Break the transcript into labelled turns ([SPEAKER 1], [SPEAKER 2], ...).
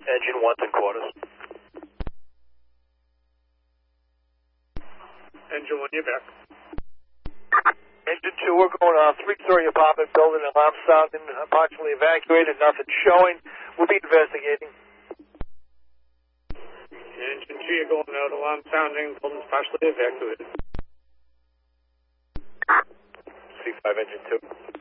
[SPEAKER 1] Engine 1 3/4.
[SPEAKER 2] Engine 1, you're back.
[SPEAKER 1] Engine 2, we're going on 3-story apartment building, alarm sounding, partially evacuated, nothing showing. We'll be investigating.
[SPEAKER 2] Engine 2, you're going out, alarm sounding, building's partially evacuated.
[SPEAKER 1] C5 Engine 2.